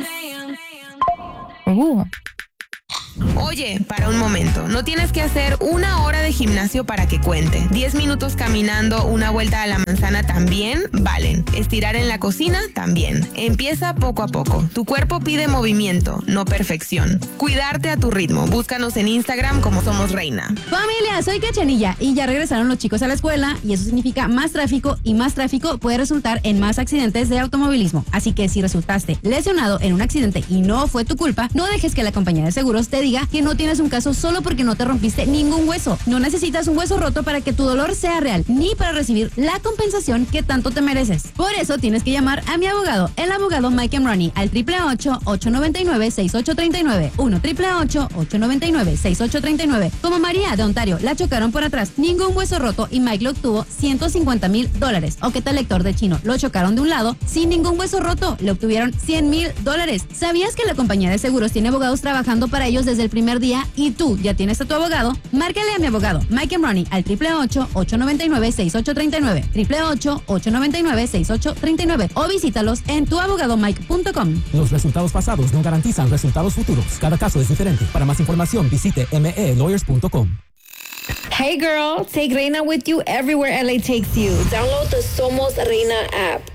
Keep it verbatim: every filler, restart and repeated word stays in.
Uh. Oye, para un momento, no tienes que hacer una hora de gimnasio para que cuente. Diez minutos caminando una vuelta a la manzana también valen. Estirar en la cocina también. Empieza poco a poco. Tu cuerpo pide movimiento, no perfección. Cuidarte a tu ritmo. Búscanos en Instagram como Somos Reina. Familia, soy Cachanilla y ya regresaron los chicos a la escuela y eso significa más tráfico y más tráfico puede resultar en más accidentes de automovilismo. Así que si resultaste lesionado en un accidente y no fue tu culpa, no dejes que la compañía de seguros te diga que no tienes un caso solo porque no te rompiste ningún hueso. No necesitas un hueso roto para que tu dolor sea real, ni para recibir la compensación que tanto te mereces. Por eso tienes que llamar a mi abogado, el abogado Mike Emroni, al triple ocho, ocho nueve nueve, seis ocho tres nueve, uno triple ocho, ocho nueve nueve, seis ocho tres nueve. Como María de Ontario, la chocaron por atrás, ningún hueso roto y Mike lo obtuvo ciento cincuenta mil dólares. O que tal lector de chino, lo chocaron de un lado, sin ningún hueso roto, le obtuvieron cien mil dólares. ¿Sabías que la compañía de seguros tiene abogados trabajando para ellos desde el primer día y tú ya tienes a tu abogado? Márcale a mi abogado Mike Emroni al triple ocho, ocho nueve nueve, seis ocho tres nueve, triple ocho, ocho nueve nueve, seis ocho tres nueve o visítalos en tu abogado mike punto com. Los resultados pasados no garantizan resultados futuros. Cada caso es diferente. Para más información visite m e lawyers punto com. Hey girl, take Reina with you everywhere L A takes you. Download the Somos Reina app.